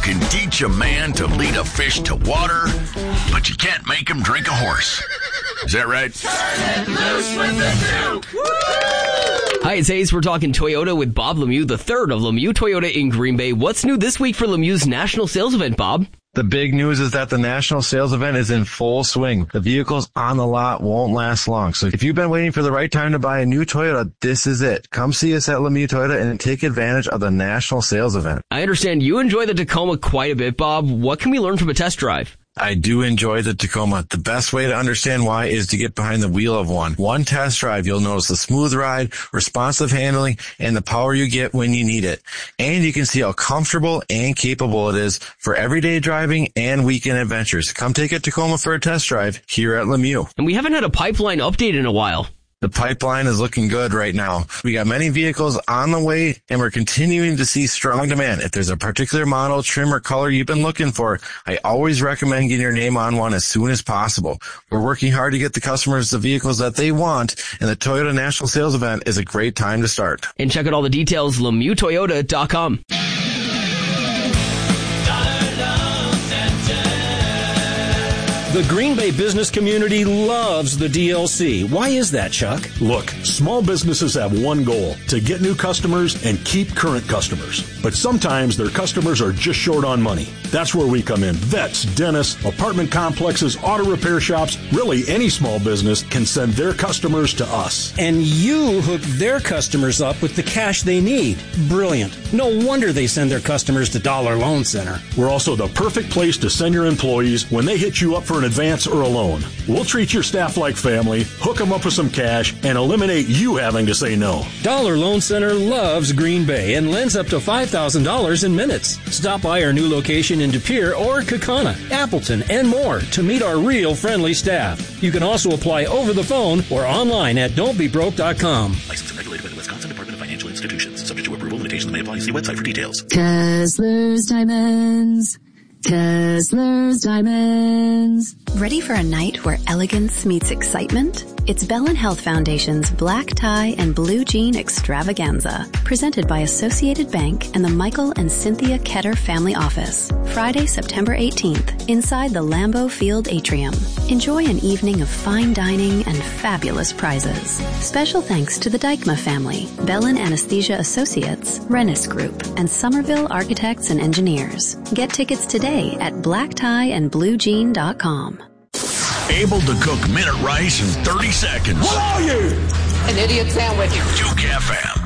can teach a man to lead a fish to water, but you can't make him drink a horse. Is that right? Turn it loose with the Duke! Hi, it's Hayes. We're talking Toyota with Bob Lemieux, the third of Lemieux Toyota in Green Bay. What's new this week for Lemieux's national sales event, Bob? The big news is that the national sales event is in full swing. The vehicles on the lot won't last long. So if you've been waiting for the right time to buy a new Toyota, this is it. Come see us at Lemieux Toyota and take advantage of the national sales event. I understand you enjoy the Tacoma quite a bit, Bob. What can we learn from a test drive? I do enjoy the Tacoma. The best way to understand why is to get behind the wheel of one. One test drive, you'll notice the smooth ride, responsive handling, and the power you get when you need it. And you can see how comfortable and capable it is for everyday driving and weekend adventures. Come take a Tacoma for a test drive here at Lemieux. And we haven't had a pipeline update in a while. The pipeline is looking good right now. We got many vehicles on the way, and we're continuing to see strong demand. If there's a particular model, trim, or color you've been looking for, I always recommend getting your name on one as soon as possible. We're working hard to get the customers the vehicles that they want, and the Toyota National Sales Event is a great time to start. And check out all the details, LemieuxToyota.com. The Green Bay business community loves the DLC. Why is that, Chuck? Look, small businesses have one goal, to get new customers and keep current customers. But sometimes their customers are just short on money. That's where we come in. Vets, dentists, apartment complexes, auto repair shops, really any small business can send their customers to us. And you hook their customers up with the cash they need. Brilliant. No wonder they send their customers to Dollar Loan Center. We're also the perfect place to send your employees when they hit you up for an advance or a loan. We'll treat your staff like family, hook them up with some cash, and eliminate you having to say no. Dollar Loan Center loves Green Bay and lends up to $5,000 in minutes. Stop by our new location in De Pere or Kaukauna, Appleton, and more to meet our real friendly staff. You can also apply over the phone or online at don'tbebroke.com. Licensed and regulated by the Wisconsin Department of Financial Institutions. Subject to approval. Limitations may apply. See website for details. Kessler's Diamonds. Kessler's Diamonds. Ready for a night where elegance meets excitement? It's Bell & Health Foundation's Black Tie and Blue Jean Extravaganza, presented by Associated Bank and the Michael and Cynthia Ketter Family Office. Friday, September 18th, inside the Lambeau Field Atrium. Enjoy an evening of fine dining and fabulous prizes. Special thanks to the Dykma family, Bellin Anesthesia Associates, Rennis Group, and Somerville Architects and Engineers. Get tickets today at blacktieandbluejean.com. Able to cook minute rice in 30 seconds. What are you? An idiot sandwich. Duke FM.